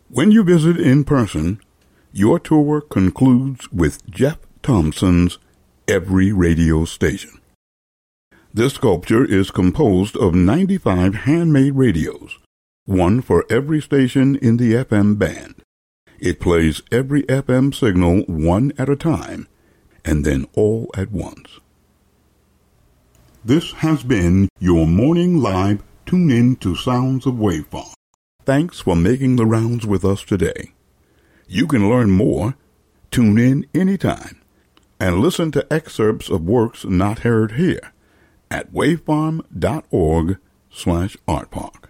When you visit in person, your tour concludes with Jeff Thompson's Every Radio Station. This sculpture is composed of 95 handmade radios, one for every station in the FM band. It plays every FM signal one at a time, and then all at once. This has been your Morning Live Tune In to Sounds of Wave Farm. Thanks for making the rounds with us today. You can learn more, tune in anytime, and listen to excerpts of works not heard here at wavefarm.org/artpark.